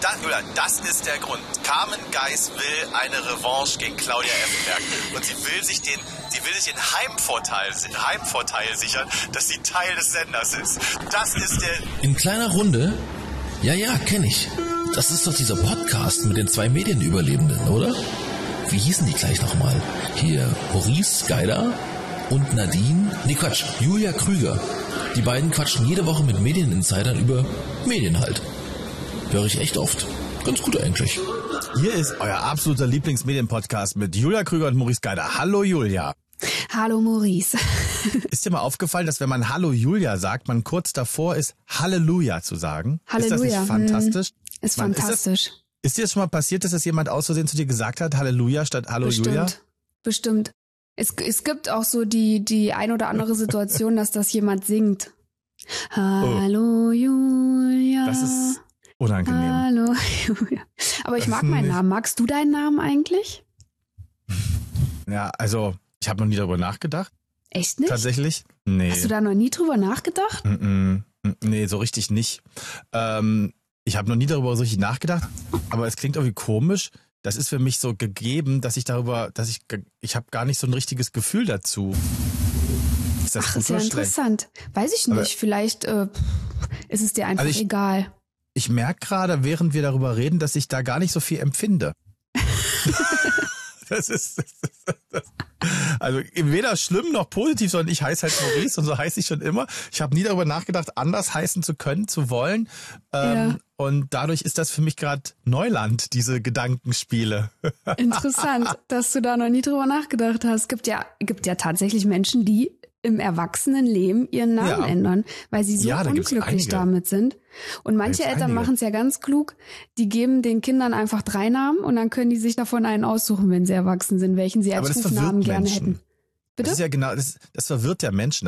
Das ist der Grund. Carmen Geis will eine Revanche gegen Claudia Effenberg. Und sie will sich den Heimvorteil sichern, dass sie Teil des Senders ist. Das ist der... In kleiner Runde? Ja, kenn ich. Das ist doch dieser Podcast mit den 2 Medienüberlebenden, oder? Wie hießen die gleich nochmal? Hier, Maurice Geider und Julia Krüger. Die beiden quatschen jede Woche mit Medieninsidern über Medien halt. Höre ich echt oft. Ganz gut eigentlich. Hier ist euer absoluter Lieblingsmedienpodcast mit Julia Krüger und Maurice Geider. Hallo Julia. Hallo Maurice. Ist dir mal aufgefallen, dass wenn man Hallo Julia sagt, man kurz davor ist, Halleluja zu sagen? Halleluja. Ist das nicht fantastisch? Ist fantastisch. Ist dir das schon mal passiert, dass das jemand aus Versehen zu dir gesagt hat, Halleluja statt Hallo Julia? Bestimmt. Es gibt auch so die ein oder andere Situation, dass das jemand singt. Hallo Julia. Das ist unangenehm. Hallo Julia. Aber ich mag meinen Namen. Magst du deinen Namen eigentlich? Ja, also ich habe noch nie darüber nachgedacht. Echt nicht? Tatsächlich? Nee. Hast du da noch nie drüber nachgedacht? Nee, so richtig nicht. Ich habe noch nie darüber so richtig nachgedacht, aber es klingt irgendwie komisch. Das ist für mich so gegeben, dass ich habe gar nicht so ein richtiges Gefühl dazu. Ist das gut ist ja oder interessant. Weiß ich nicht. Aber vielleicht ist es dir einfach egal. Ich merke gerade, während wir darüber reden, dass ich da gar nicht so viel empfinde. Das ist also weder schlimm noch positiv, sondern ich heiße halt Maurice und so heiße ich schon immer. Ich habe nie darüber nachgedacht, anders heißen zu können, zu wollen. Und dadurch ist das für mich gerade Neuland, diese Gedankenspiele. Interessant, dass du da noch nie drüber nachgedacht hast. Gibt ja tatsächlich Menschen, die im Erwachsenenleben ihren Namen ändern, weil sie so unglücklich damit sind. Und manche Eltern machen es ja ganz klug, die geben den Kindern einfach 3 Namen und dann können die sich davon einen aussuchen, wenn sie erwachsen sind, welchen sie als Rufnamen gerne hätten. Bitte? Das ist ja genau, das verwirrt ja Menschen.